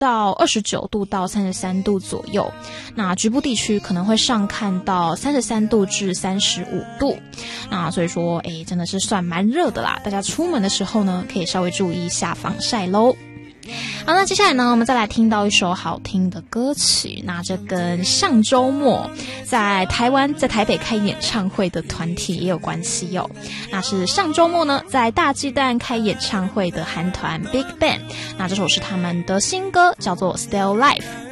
到29度到33度左右，那局部地区可能会上看到33度至35度，那所以说真的是算蛮热的啦，大家出门的时候呢可以稍微注意一下防晒咯。好，那接下来呢，我们再来听到一首好听的歌曲，那这跟上周末在台北开演唱会的团体也有关系哦。那是上周末呢在大巨蛋开演唱会的韩团 Big Bang， 那这首是他们的新歌，叫做 Still Life。